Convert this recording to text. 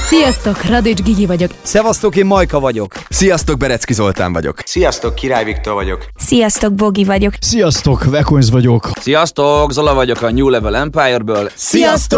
Sziasztok, Radics Gigi vagyok. Szevasztok, én Majka vagyok. Sziasztok, Berecki Zoltán vagyok. Sziasztok, Király Viktor vagyok. Sziasztok, Bogi vagyok. Sziasztok, Vekonz vagyok. Sziasztok, Zola vagyok a New Level Empire-ből. Sziasztok!